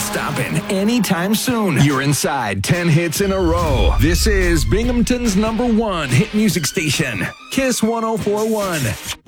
stopping anytime soon. You're inside 10 hits in a row. This is Binghamton's #1 hit music station, Kiss 104.1.